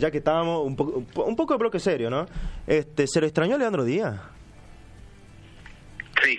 ya que estábamos un poco de bloque serio, ¿no? ¿Se lo extrañó a Leandro Díaz? Sí.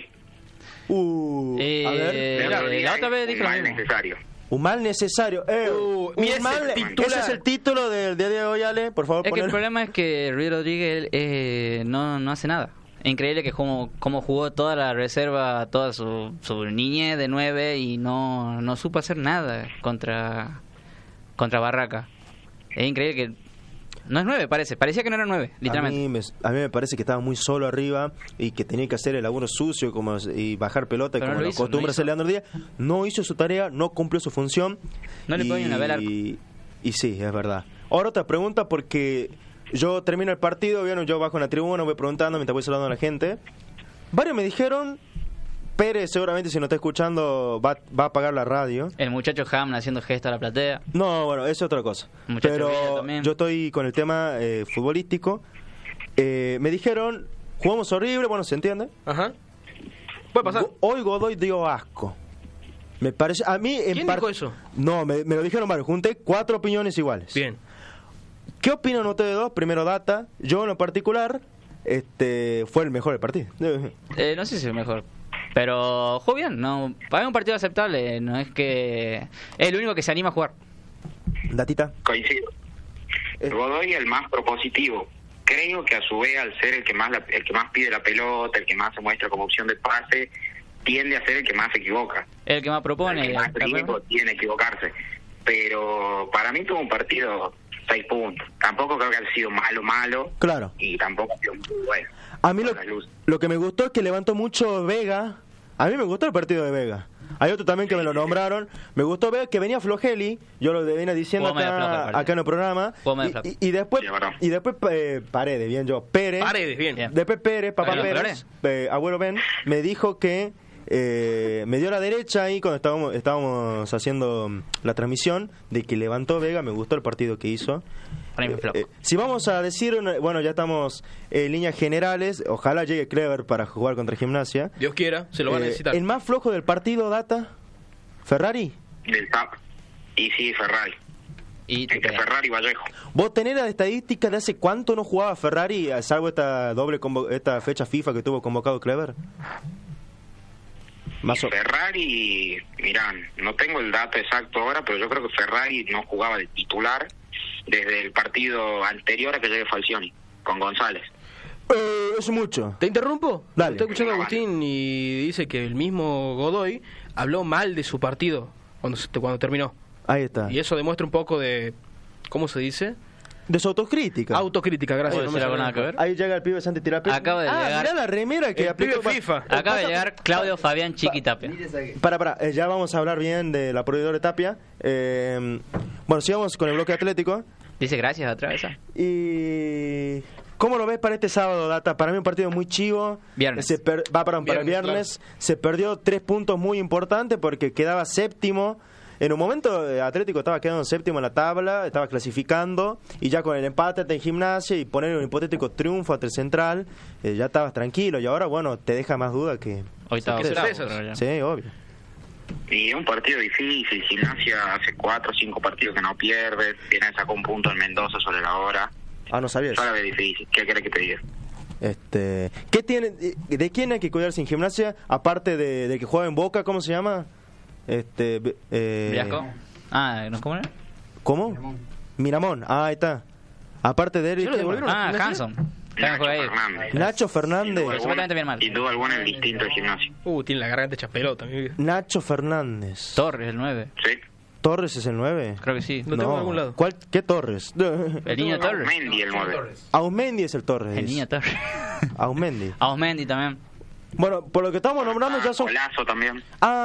A ver. La otra vez dije un lo mal mismo. necesario. Un mal necesario. Mira, Ese es el título del día de hoy, Ale. Por favor, Es que el ponelo. problema es que Rudy Rodríguez no hace nada. Es increíble que como jugó toda la reserva, toda su niñez de 9 y no supo hacer nada contra Barraca. Es increíble que no es 9, parecía que no era 9, literalmente. A mí me parece que estaba muy solo arriba y que tenía que hacer el laburo sucio y bajar pelota, Pero como no lo lo hizo, acostumbra hacer Leandro Díaz. No hizo su tarea, no cumplió su función. No le pone ni una vela al arco. Y sí, es verdad. Ahora otra pregunta, porque yo termino el partido, ¿vieron? Yo bajo en la tribuna, voy preguntando mientras voy saludando a la gente. Varios me dijeron, Pérez seguramente si no está escuchando va a apagar la radio. El muchacho Ham haciendo gesto a la platea. No, bueno, eso es otra cosa. Muchacho Villa Pero también. yo estoy con el tema futbolístico. Me dijeron, jugamos horrible, bueno, ¿se entiende? Ajá. Puede pasar. Hoy Godoy dio asco. Me parece, a mí... ¿Quién dijo eso? No, me lo dijeron varios. Junté 4 opiniones iguales. Bien. ¿Qué opinan ustedes dos? Primero Data. Yo en lo particular, fue el mejor del partido. No sé si es el mejor. Pero jugó bien, no, para un partido aceptable, no es que es el único que se anima a jugar. Datita. Coincido. Godoy el más propositivo. Creo que a su vez, al ser el que más pide la pelota, el que más se muestra como opción de pase, tiende a ser el que más se equivoca. El que más propone. El que más riesgo tiene que equivocarse. Pero para mí tuvo un partido 6 puntos. Tampoco creo que haya sido malo. Claro. Y tampoco ha sido muy bueno. A mí lo que me gustó es que levantó mucho Vega. A mí me gustó el partido de Vega. Hay otro también que me lo nombraron. Me gustó ver que venía Flogeli. Yo lo venía diciendo acá en el programa. Y después Paredes, bien yo. Paredes, bien. Después Papá Bueno, Pérez, Abuelo Ben, me dijo que me dio la derecha ahí cuando estábamos haciendo la transmisión, de que levantó Vega. Me gustó el partido que hizo. Si vamos a decir, bueno, ya estamos en líneas generales, ojalá llegue Clever para jugar contra Gimnasia. Dios quiera, se lo va a necesitar. ¿El más flojo del partido, Data? ¿Ferrari? Del TAP. Y sí, Ferrari. Entre Ferrari y Vallejo. ¿Vos tenés la estadística de hace cuánto no jugaba Ferrari, salvo esta fecha FIFA que tuvo convocado Clever? Ferrari, mirá, no tengo el dato exacto ahora, pero yo creo que Ferrari no jugaba de titular desde el partido anterior a que llegue Falcioni, con González. Es mucho. ¿Te interrumpo? Dale. Estoy escuchando a Agustín y dice que el mismo Godoy habló mal de su partido cuando terminó. Ahí está. Y eso demuestra un poco de, ¿cómo se dice? De su autocrítica. Autocrítica, gracias. ¿Puede ser algo nada que ver? Ahí llega el pibe Santi Tirapia. Acaba de llegar. Mirá la remera que el aplicó pibe FIFA. Acaba de llegar Claudio Fabián Chiquitapia. Ya vamos a hablar bien de la proveedora de Tapia. Bueno, sigamos con el bloque atlético. Dice gracias otra vez. Y... ¿Cómo lo ves para este sábado, Data? Para mí un partido muy chivo. Viernes. Para el viernes. Claro. Se perdió 3 puntos muy importantes porque quedaba séptimo. En un momento Atlético estaba quedando séptimo en la tabla, estaba clasificando, y ya con el empate en Gimnasia y poner un hipotético triunfo ante el Central, ya estabas tranquilo. Y ahora, bueno, te deja más duda que... Hoy estaba Sí, obvio. Y es un partido difícil. Gimnasia hace 4 o 5 partidos que no pierde. Viene sacó un punto en Mendoza sobre la hora. No sabía eso. Yo la veo difícil. ¿Qué querés que te diga? ¿Qué tiene, de quién hay que cuidarse en Gimnasia? Aparte de que juega en Boca, ¿cómo se llama? Viasco. ¿Cómo era? ¿Cómo? Miramón. Ahí está. Aparte de él. Hanson. Nacho Fernández. Sin duda alguna el distinto de Gimnasia. Tiene la garganta hecha pelota, mi vida. Nacho Fernández. Torres, el 9. Sí. ¿Torres es el 9? Creo que sí. Lo tengo en algún lado. ¿Qué Torres? El niño Torres. Ausmendi el 9. Ausmendi es el Torres. El niño Torres. Ausmendi también. Bueno, por lo que estamos nombrando ya son... Colazo también.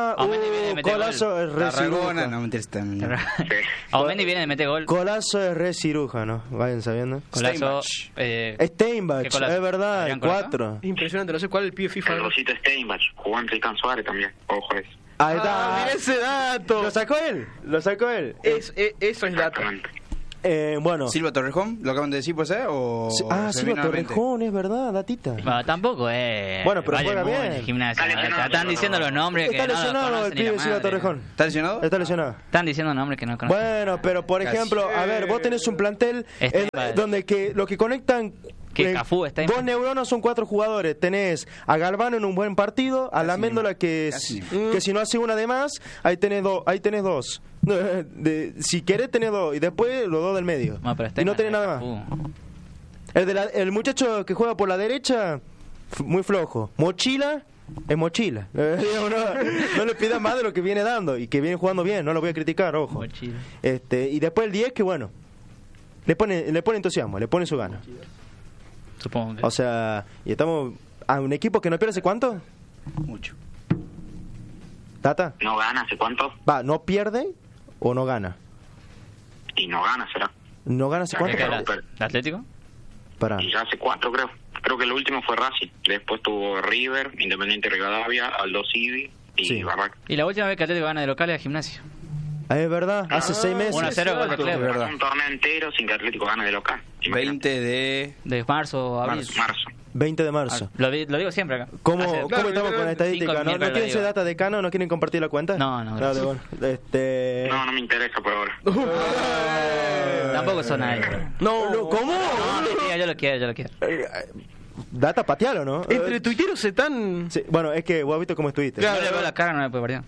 Colazo es re cirujano. No, me Aumendi viene de meter gol. Colazo es re cirujano, vayan sabiendo. Colazo. Steinbach, es verdad, el 4. Es impresionante, no sé cuál es el pibe FIFA. El Rosito Steinbach, jugó en Tricán Suárez también, ojo eso. Ahí está. Mira ese dato. Lo sacó él. Eso es dato. Bueno. Silva Torrejón, ¿lo acaban de decir, pues, o Silva Torrejón, es verdad, Datita. Bueno, tampoco es. Bueno, pero juega bien. Gimnasia. Están diciendo los nombres que está no lesionado el pibe Silva Torrejón. ¿Está lesionado? Está lesionado. Están diciendo nombres que no conocen. Bueno, pero por ejemplo, a ver, vos tenés un plantel donde lo que conectan que Cafú está dos neuronas son 4 jugadores. Tenés a Galvano en un buen partido, a la Méndola que si no hace una de más, ahí tenés dos. Si querés tenés 2 y después los 2 del medio. Y no tenés nada más. El muchacho que juega por la derecha, muy flojo. Mochila es mochila. No le pidas más de lo que viene dando y que viene jugando bien, no lo voy a criticar, ojo. Y después el 10 que bueno, le pone entusiasmo, le pone su gana. Supongo que. O sea, y estamos a un equipo que no pierde hace cuánto? Mucho. ¿Tata? ¿No gana hace cuánto? ¿No pierde o no gana? Y no gana, será. ¿No gana hace cuánto? ¿El Atlético? Y ya hace 4, creo. Creo que el último fue Racing. Después tuvo River, Independiente Rivadavia, Aldo Civi y Barraca. Y la última vez que Atlético gana de local es Gimnasia. Es verdad, hace 6 meses. 1-0 gol de Cleber. Un torneo entero sin que Atlético gane de local. 20 de marzo, abril. Marzo. 20 de marzo. Lo digo siempre acá. ¿Cómo estamos con la estadística? ¿No quieren ser data de Cano? ¿No quieren compartir la cuenta? No. No me interesa por ahora. Tampoco son nadie. No, ¿cómo? No, yo lo quiero. Data patealo, ¿no? Entre tuiteros se están... Sí, bueno, es que vos has visto cómo es Twitter. Claro, le veo la cara, no me puede variar.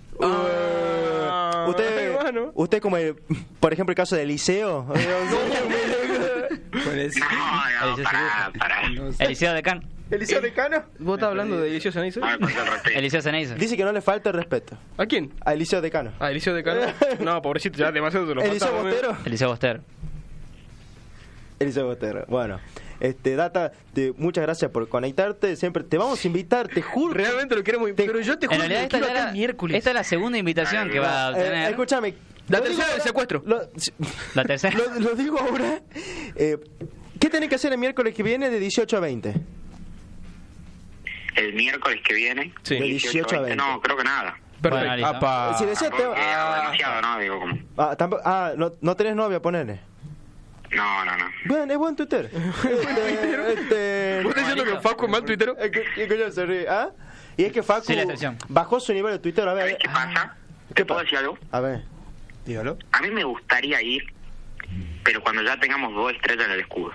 Usted como por ejemplo el caso de Eliseo. Pará. Eliseo de Cano. ¿Eliseo de Cano? ¿Vos estás hablando de Eliseo Ceneice? Eliseo Ceneice. Dice que no le falta el respeto. ¿A quién? A Eliseo de Cano. ¿A Eliseo de Cano? No, pobrecito, ya demasiado se lo ¿Eliseo Bostero? Eliseo Bostero. Eliseo Bostero. Bueno. Data, muchas gracias por conectarte. Siempre te vamos a invitar, te juro. Realmente lo queremos. Pero yo te juro que esta quiero acá el miércoles. Esta es la segunda invitación que va a obtener. Escúchame. La tercera del secuestro. La tercera. Lo digo ahora. ¿Qué tenés que hacer el miércoles que viene de 18 a 20? El miércoles que viene. Sí. De 18 a 20. No, creo que nada. Perfecto. Si deseas, demasiado, ¿no? Digo, como... no tenés novia, ponele. No. Bien, es buen Twitter. ¿Vos estás diciendo que Facu es mal tuitero? ¿Qué coño se ríe? Y es que Facu bajó su nivel de Twitter. A ver. ¿Qué pasa? ¿Te puedo decir algo? A ver. Dígalo. A mí me gustaría ir, pero cuando ya tengamos 2 estrellas en el escudo.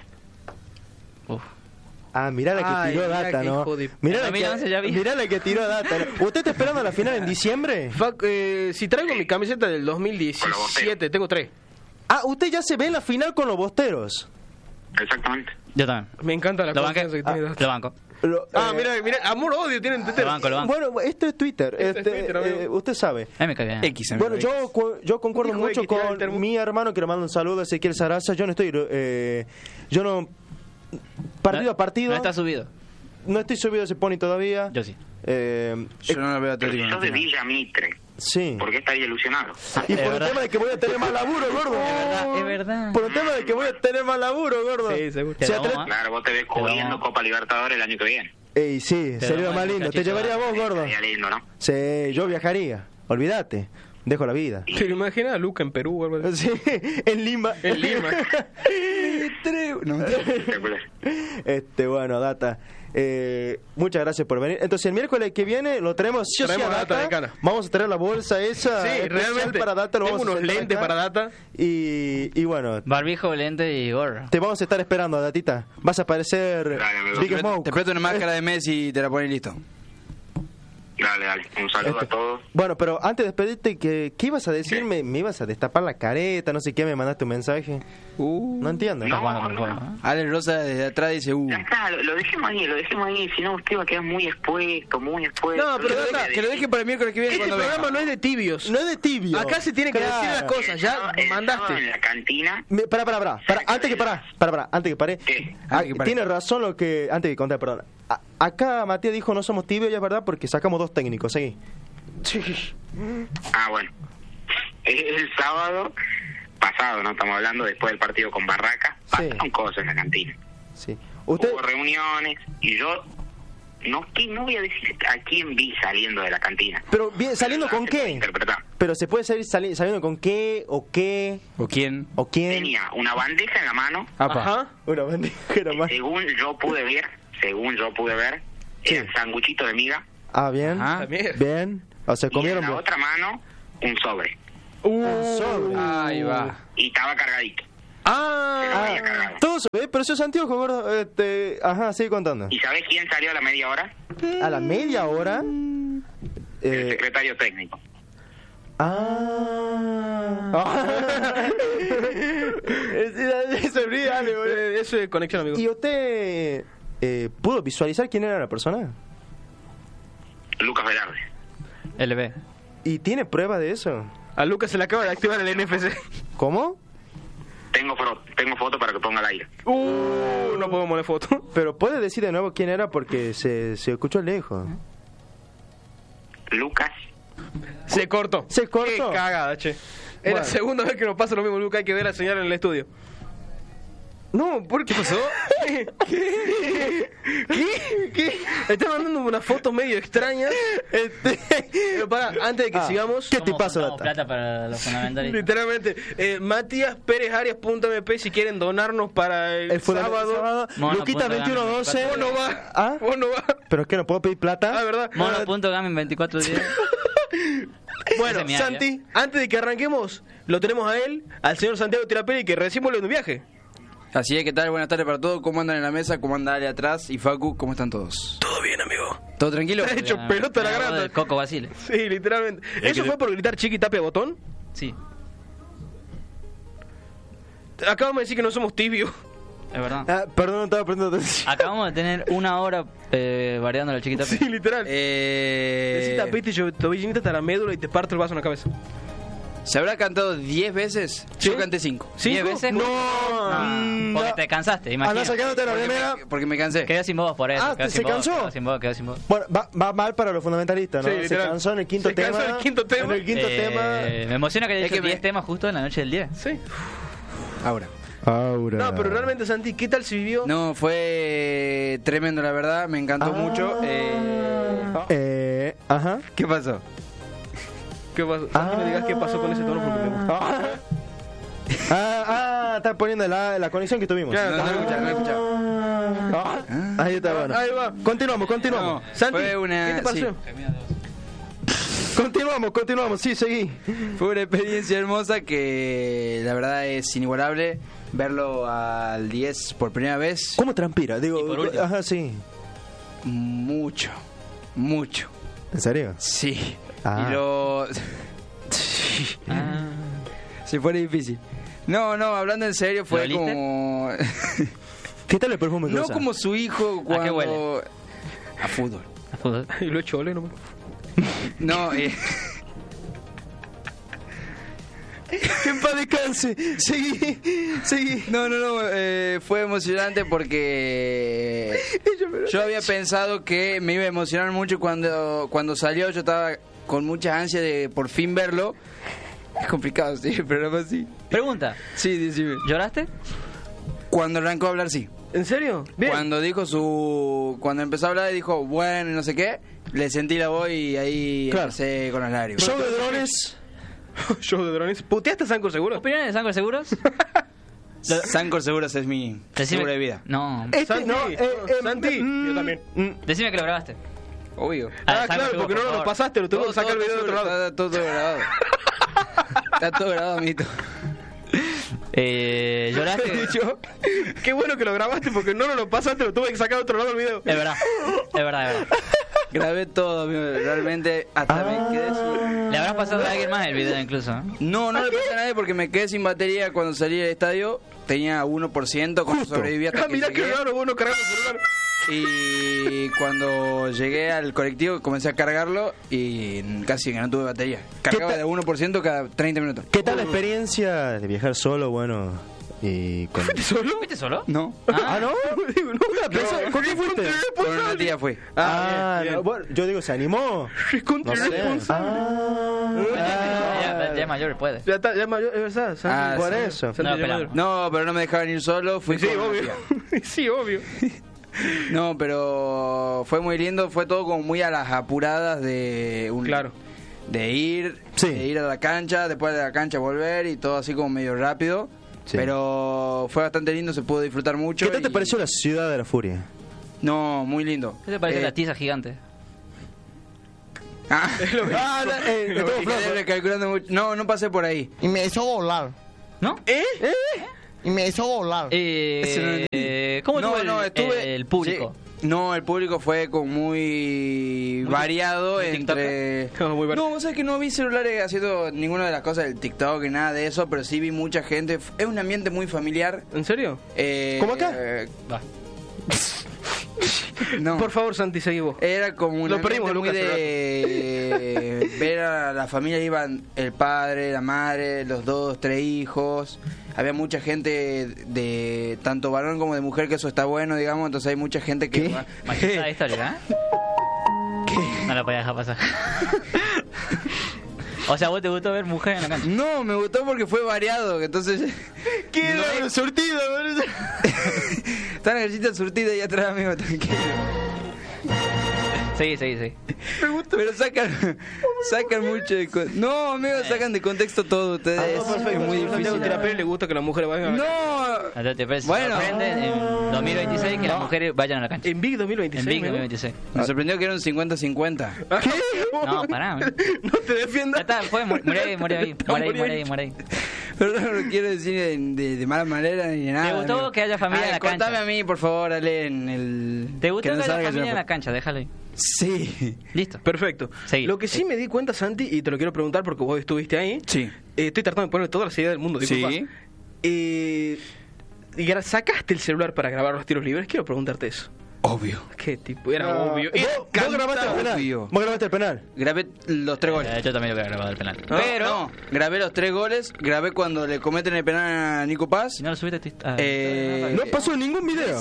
Mirá la que tiró Data, ¿no? Mirá la que tiró Data. ¿Usted está esperando la final en diciembre? Si traigo mi camiseta del 2017, tengo 3. Usted ya se ve en la final con los Bosteros. Exactamente. Yo también. Me encanta la confianza que tiene Data. Lo banco. Mira, amor-odio tienen Twitter. Lo banco. Bueno, esto es Twitter. Usted sabe. Me cae bien. Bueno, yo concuerdo mucho con mi hermano, que le mando un saludo a Ezequiel Saraza. Yo no partido a partido. No está subido. No estoy subido a ese pony todavía. Yo sí. Yo no lo veo Atlético. Pero sos de Villa Mitre. Sí. ¿Por qué estaría ilusionado? Y por el tema de que voy a tener más laburo, gordo. Es verdad. Por el tema de que voy a tener más laburo, gordo. Sí, seguro. Claro, vos te ves cubriendo Copa Libertadores el año que viene. Ey, sí, sería más lindo. Te llevaría vos, gordo. Sería lindo, ¿no? Sí, yo viajaría. Olvídate. Dejo la vida. ¿Te lo imaginas a Luca en Perú o algo así? Sí, en Lima. Bueno, Data. Muchas gracias por venir. Entonces el miércoles que viene lo tenemos sí o sí a Data. Vamos a traer la bolsa esa. Sí, realmente. Para Data, tengo unos lentes para Data. Y bueno. Barbijo, lente y gorra. Te vamos a estar esperando, Datita. Vas a aparecer Big Smoke. Te presto una máscara de Messi y te la pones listo. Dale. Un saludo a todos. Bueno, pero antes de despedirte, ¿qué ibas a decirme? Me ibas a destapar la careta, no sé qué, me mandaste un mensaje. No entiendo. No. Ale Rosa desde atrás dice Ya está, lo dejemos ahí, si no usted va a quedar muy expuesto. No, pero que lo deje para el miércoles que viene. Este programa no es de tibios. No es de tibio. Acá se tiene que decir las cosas, ya mandaste. En la cantina. Para, antes que pare. Tiene razón lo que... Antes que contar, perdón. Acá Matías dijo no somos tibios, ya es verdad, porque sacamos 2 técnicos, seguí. Bueno. El sábado pasado, ¿no? Estamos hablando después del partido con Barraca. Pasaron cosas en la cantina. Sí. Hubo reuniones y yo no voy a decir a quién vi saliendo de la cantina. Pero ¿saliendo con qué? Pero se puede seguir sabiendo con qué o qué ¿O quién? o quién. Tenía una bandeja en la mano. Apa. Ajá. Una bandeja era más. Según yo pude ver, eran sanguchitos de miga. Ah, bien. Ajá. También. Bien. O sea, Y en comieron la bien. otra mano, un sobre. sobre. Ahí va. Y estaba cargadito. Ah. Venía cargado. Todo sobre, pero eso es anteojo, gordo. Ajá, sigue contando. ¿Y sabés quién salió a la media hora? A la media hora. El secretario técnico. Eso es real, boludo. Eso es conexión, amigo. ¿Y usted pudo visualizar quién era la persona? Lucas Velarde. LB. ¿Y tiene prueba de eso? A Lucas se le acaba de activar el NFC. ¿Cómo? Tengo foto para que ponga al aire. No podemos poner foto. Pero puede decir de nuevo quién era porque se escuchó lejos. Lucas. Se cortó. ¿Se cortó? Qué cagada, che. Es Bueno. la segunda vez que nos pasa lo mismo, Lucas. Hay que ver la señal en el estudio. No, ¿por qué pasó? ¿Qué? Está mandando unas fotos medio extrañas. Pero para, antes de que sigamos. ¿Qué te pasa, Damos Data? plata para los fundamentales. Literalmente, Matías Pérez Arias.mp si quieren donarnos para el sábado. Mono Luquita punto 2112. Gami, Vos no vas. ¿Ah? Vos no vas. ¿Pero es que no puedo pedir plata? Ah, ¿verdad? Mono.gamen 24 días. Bueno, Ese es mi Santi, antes de que arranquemos, lo tenemos a él, al señor Santiago Tirapelli, que recibimos en un viaje. Así es, ¿qué tal? Buenas tardes para todos. ¿Cómo andan en la mesa? ¿Cómo anda Ale atrás? Y Facu, ¿cómo están todos? Todo bien, amigo. ¿Todo tranquilo? Está hecho pelota la grande. del Coco Basile. Sí, literalmente. ¿Eso fue por gritar Chiqui Tapia Botón? Sí, Acabamos de decir que no somos tibios. es verdad. Ah, perdón, no estaba prestando atención. Acabamos de tener una hora variando la chiquita. Sí, literal. Decís tapete y tobillinita hasta la médula y te parto el vaso en la cabeza. ¿Se habrá cantado 10 veces? ¿Sí? Yo canté 5. 10 veces. No, Porque te cansaste, Anda imagínate. sacándote la remera. Porque me cansé. Quedó sin voz por eso. Ah, quedó ¿se sin voz, cansó? Quedó sin voz. Bueno, va mal para los fundamentalistas, ¿no? Sí, Se literal. cansó en el quinto Se tema. cansó en el quinto tema. En el quinto tema. Me emociona que haya Es hecho que 10 temas justo en la noche del día. Sí. Ahora. Aura. No, pero realmente, Santi, ¿qué tal se vivió? No, fue tremendo, la verdad. Me encantó mucho. Ajá. ¿Qué pasó? ¿Qué pasó? Santi, me digas qué pasó con ese tono porque me gusta. Está poniendo la conexión que tuvimos. Claro, No, no lo escuchaba, no lo escuchaba. Ahí está, bueno. Ahí va. Continuamos. No, Santi, fue una, ¿qué te pareció? Continuamos, sí, seguí. Fue una experiencia hermosa que la verdad es inigualable. Verlo al 10 por primera vez. ¿Cómo transpira? Digo, Y por último. ajá, sí. Mucho. ¿En serio? Sí. Ah. Y lo... Se fue difícil. No, hablando en serio, fue oliste? como... ¿Qué tal el perfume que no usa? como su hijo cuando... ¿A qué huele? A fútbol. A fútbol. Y lo he hecho ole nomás. No, Que en paz descanse. Seguí. No, fue emocionante porque yo había pensado que me iba a emocionar mucho cuando salió. Yo estaba con mucha ansia de por fin verlo. Es complicado, sí, pero no así. Pregunta, Sí, decime. ¿lloraste? Cuando arrancó a hablar, sí. ¿En serio? Bien. Cuando empezó a hablar y dijo, bueno, y no sé qué, le sentí la voz y ahí Claro. empecé con las lágrimas. Show de drones. Show de drones. ¿Puteaste a Sanco seguro? ¿Opiniones de Sangre Seguros? Sancor Seguros es mi seguro de vida. No. Santi, Santi, yo también. Decime que lo grabaste. Obvio. Ah, Sanco claro, Seguros, porque no por lo favor. pasaste, lo tengo que sacar el video de otro lado. Está todo grabado. Está todo grabado, amiguito. ¿Lloraste? Dicho, qué bueno que lo grabaste porque no lo pasaste, lo tuve que sacar de otro lado el video. Es verdad. Grabé todo, amigo, realmente hasta me quedé sin... Le habrás pasado a alguien más el video incluso, ¿no? No le pasé a nadie porque me quedé sin batería cuando salí del estadio. Tenía 1%, cuando sobreviví hasta que Mirá llegué. que raro, vos no cargás el celular. Y cuando llegué al colectivo comencé a cargarlo y casi que no tuve batería. Cargaba de 1% cada 30 minutos. ¿Qué tal la experiencia de viajar solo, bueno, y con... ¿Fuiste solo? ¿Fuiste solo? No. Ah, ¿no? Digo, no, ¿Con quién fuiste? Con una tía fue. Ah, bien, no, bueno, yo digo, ¿se animó? Contra No sé. responsable. Ya mayor puede. Ya está, ya es mayor, es verdad. Santi. Ah, Por sí. eso. Santi No, ya espera. mayor. No, pero no me dejaban ir solo. Fui Sí, con una obvio. tía. Sí, obvio. No, pero fue muy lindo. Fue todo como muy a las apuradas de un... Claro. de ir a la cancha, después de la cancha volver y todo así como medio rápido. Sí. Pero fue bastante lindo, se pudo disfrutar mucho. ¿Qué tal te pareció la Ciudad de la Furia? No, muy lindo. ¿Qué te pareció la tiza gigante? Calculando mucho. No pasé por ahí. Y me hizo volar. ¿No? Y me hizo volar. ¿Cómo estuvo el público? Sí. No, el público fue como muy variado entre... No, vos sabés que no vi celulares haciendo ninguna de las cosas del TikTok y nada de eso, pero sí vi mucha gente. Es un ambiente muy familiar. ¿En serio? ¿Cómo acá? No. Por favor, Santi, seguí vos. Era como un ambiente muy de ver a la familia, iban el padre, la madre, los 2, 3 hijos. Había mucha gente de tanto varón como de mujer, que eso está bueno, digamos. Entonces hay mucha gente que... ¿Machista esta, verdad? ¿Qué? No la podía dejar pasar. O sea, ¿vos te gustó ver mujeres en la cancha? No, me gustó porque fue variado, entonces... ¿Qué era? No, surtido, boludo. Está la gallita surtida ahí atrás, amigo, tranquilo. Sí. Me gusta. Pero sacan mucho de contexto. No, amigo, sacan de contexto todo ustedes. Es muy difícil. A Tirapel le gusta que las mujeres vayan a la cancha. No. Bueno, sorprende en 2026 que las mujeres vayan a la cancha. En Big 2026. En Big 2026. Me sorprendió que era un 50-50. ¿Qué? No, pará. No te defiendas. Ya está, muere ahí. Pero no lo quiero decir de mala manera ni de nada. ¿Te gustó amigo? Que haya familia en la cancha? Contame a mí, por favor, Ale, en el... ¿Te gustó que haya familia en la cancha? Déjalo ahí. Sí. Listo. Perfecto. Seguí. Lo que sí me di cuenta, Santi, y te lo quiero preguntar porque vos estuviste ahí. Sí. Estoy tratando de ponerle toda la seriedad del mundo, disculpa. Sí. ¿Sacaste el celular para grabar los tiros libres? Quiero preguntarte eso. Obvio. ¿Qué tipo? Era obvio. ¿Vos grabaste el penal? ¿Vos grabaste el penal? Grabé los 3 goles. Yo también lo había grabado el penal. No, grabé los 3 goles. Grabé cuando le cometen el penal a Nico Paz. No lo subiste no pasó ningún video.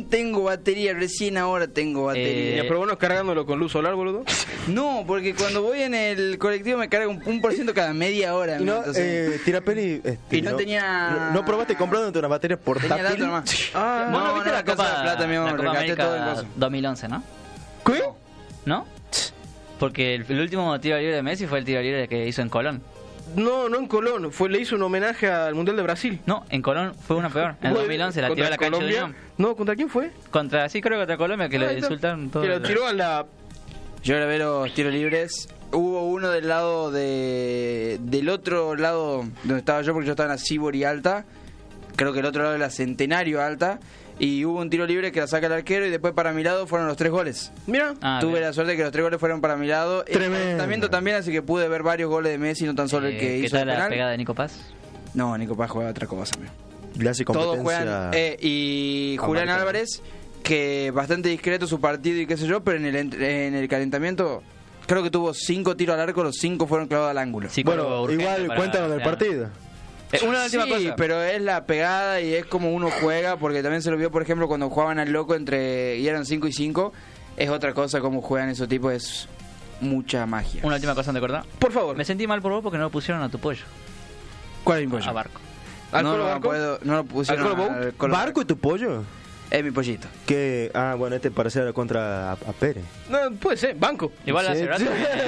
Recién ahora tengo batería. Pero bueno, cargándolo con luz solar, boludo. No, porque cuando voy en el colectivo me carga un 1% cada media hora. Y no, Tirapeli... y no tenía... ¿No probaste comprándote una batería portátil? No, viste la Casa de Plata, mi amor. Regasté todo en cosas. 2011, ¿no? ¿Qué? ¿No? Porque el último tiro libre de Messi fue el tiro libre que hizo en Colón. No en Colón, le hizo un homenaje al Mundial de Brasil. No, en Colón fue una peor. En 2011 la tiró a la cancha de Unión. No, ¿contra quién fue? Creo que contra Colombia, que le insultaron todo. Que lo tiró a la... Yo grabé los tiros libres. Hubo uno del lado del otro lado donde estaba yo, porque yo estaba en la Sibori Alta. Creo que el otro lado de la Centenario Alta. Y hubo un tiro libre que la saca el arquero y después para mi lado fueron los 3 goles. Mira. Tuve la suerte de que los 3 goles fueron para mi lado. Tremendo. También, así que pude ver varios goles de Messi, no tan solo el que hizo el penal. ¿Qué tal la pegada de Nico Paz? No, Nico Paz juega otra cosa. Le hace competencia. Todos juegan. Y Julián Álvarez, que bastante discreto su partido y qué sé yo, pero en el calentamiento creo que tuvo 5 tiros al arco, los 5 fueron clavados al ángulo. Sí, bueno, igual cuéntanos del partido. Una última cosa. Pero es la pegada y es como uno juega, porque también se lo vio, por ejemplo, cuando jugaban al loco y eran 5 y 5. Es otra cosa como juegan esos tipos, es mucha magia. Una última cosa, ¿te acordás? Por favor. Me sentí mal por vos porque no lo pusieron a tu pollo. ¿Cuál es mi pollo? A Barco. No lo pusieron al Colo ¿Barco y tu pollo? Es mi pollito. Que, bueno, parece contra a Pérez. No, puede ser, banco. Igual hace rato.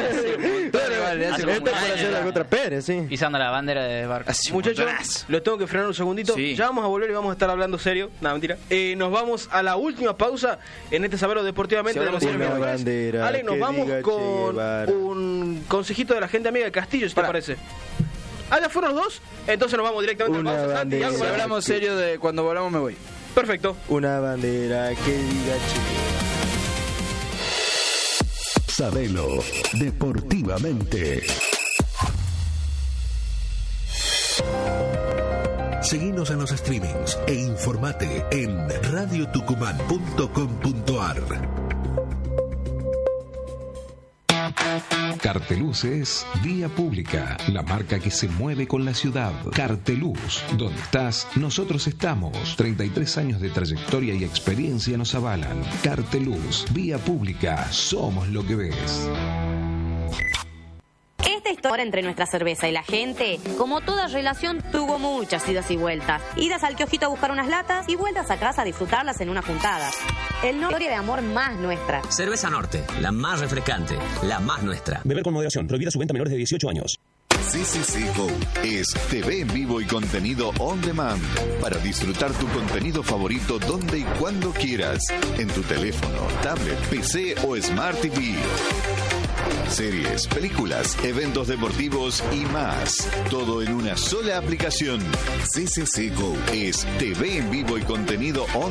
Contra Pérez, sí. Pisando la bandera de Barco. Muchachos, lo tengo que frenar un segundito. Sí. Ya vamos a volver y vamos a estar hablando serio. Nada, mentira. Nos vamos a la última pausa en este Sabelo Deportivamente de los miércoles. Ale, nos vamos con un consejito de la gente amiga de Castillo, si te parece. Ya fueron los dos. Entonces nos vamos directamente a la pausa. Santi, si hablamos serio de cuando volvamos me voy. Perfecto. Una bandera que diga Chile. Sabelo Deportivamente. Seguinos en los streamings e informate en radiotucumán.com.ar. Carteluz es Vía Pública, la marca que se mueve con la ciudad. Carteluz, donde estás, nosotros estamos. 33 años de trayectoria y experiencia nos avalan. Carteluz, Vía Pública, somos lo que ves. Este historia entre nuestra cerveza y la gente, como toda relación, tuvo muchas idas y vueltas. Idas al kiosquito a buscar unas latas y vueltas a casa a disfrutarlas en una juntada. El Norte, historia de amor más nuestra. Cerveza Norte, la más refrescante, la más nuestra. Beber con moderación, prohibida su venta a menores de 18 años. CCC Go es TV en vivo y contenido on demand para disfrutar tu contenido favorito donde y cuando quieras, en tu teléfono, tablet, PC o Smart TV. Series, películas, eventos deportivos y más. Todo en una sola aplicación. CCC Go es TV en vivo y contenido on